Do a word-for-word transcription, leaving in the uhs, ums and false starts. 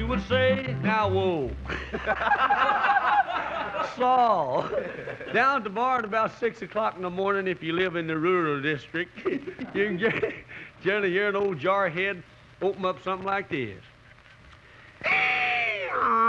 would say, now, whoa. Saul. Down at the bar at about six o'clock in the morning, if you live in the rural district, you can get, generally hear an old jarhead open up something like this.